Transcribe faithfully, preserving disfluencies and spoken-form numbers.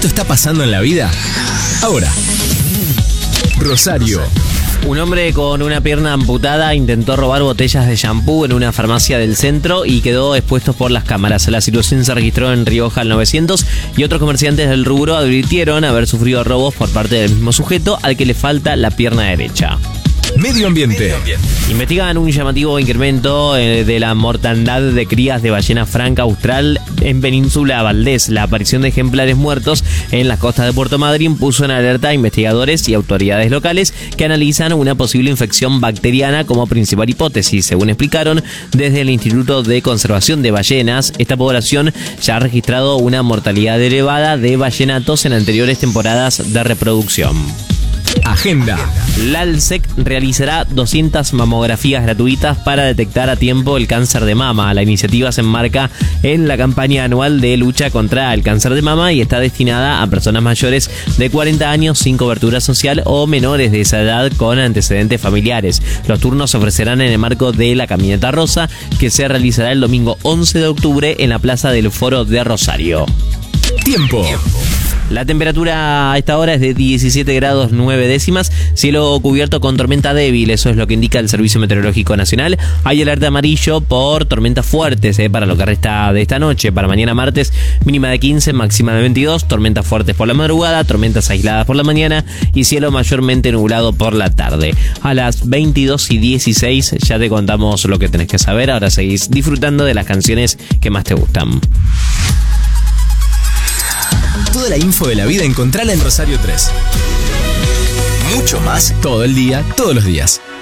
esto está pasando en la vida? Ahora, Rosario. Un hombre con una pierna amputada intentó robar botellas de shampoo en una farmacia del centro y quedó expuesto por las cámaras. La situación se registró en Rioja al novecientos y otros comerciantes del rubro advirtieron haber sufrido robos por parte del mismo sujeto al que le falta la pierna derecha. Medio ambiente. Investigan un llamativo incremento eh, de la mortandad de crías de ballena franca austral en Península Valdés. La aparición de ejemplares muertos en las costas de Puerto Madryn puso en alerta a investigadores y autoridades locales que analizan una posible infección bacteriana como principal hipótesis. Según explicaron desde el Instituto de Conservación de Ballenas, esta población ya ha registrado una mortalidad elevada de ballenatos en anteriores temporadas de reproducción. Agenda. La ALSEC realizará doscientas mamografías gratuitas para detectar a tiempo el cáncer de mama. La iniciativa se enmarca en la campaña anual de lucha contra el cáncer de mama y está destinada a personas mayores de cuarenta años sin cobertura social o menores de esa edad con antecedentes familiares. Los turnos se ofrecerán en el marco de la Caminata Rosa, que se realizará el domingo once de octubre en la Plaza del Foro de Rosario. Tiempo. La temperatura a esta hora es de diecisiete grados nueve décimas, cielo cubierto con tormenta débil, eso es lo que indica el Servicio Meteorológico Nacional. Hay alerta amarillo por tormentas fuertes eh, para lo que resta de esta noche. Para mañana martes, mínima de quince, máxima de veintidós, tormentas fuertes por la madrugada, tormentas aisladas por la mañana y cielo mayormente nublado por la tarde. A las veintidós y dieciséis ya te contamos lo que tenés que saber, ahora seguís disfrutando de las canciones que más te gustan. Toda la info de la vida encontrala en Rosario tres. Mucho más todo el día, todos los días.